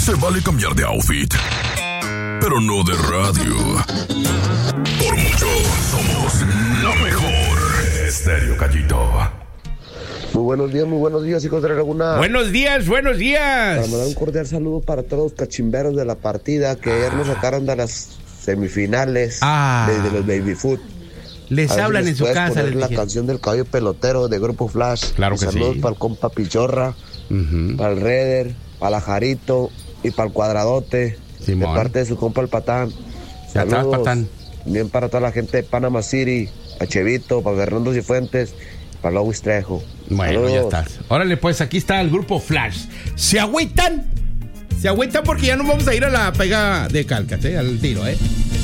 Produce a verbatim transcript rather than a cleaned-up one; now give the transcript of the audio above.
Se vale cambiar de outfit, pero no de radio. Por mucho, somos lo mejor. Estéreo Gallito. Muy buenos días, muy buenos días, hijos de la Laguna. Buenos días, buenos días. Para mandar un cordial saludo para todos los cachimberos de la partida que ayer nos sacaron de las semifinales Ah. de, de los Baby Foot. Les A ver si hablan les en su puedes casa. poner Les la dije. canción del caballo pelotero de Grupo Flash. Claro Y que saludos sí. para el compa Pichorra, Ujú. para el Reder, para la Jarito y para el Cuadradote. Simón. De parte de su compa el Patán. Ya estás, Patán. Bien para toda la gente de Panama City, para Chevito, para Fernando Cifuentes, para Luis Trejo. Bueno, Saludos. ya estás. Órale, pues aquí está el grupo Flash. ¿Se agüitan? Se agüitan porque ya no vamos a ir a la pega de Calcas, ¿eh? Al tiro, ¿eh?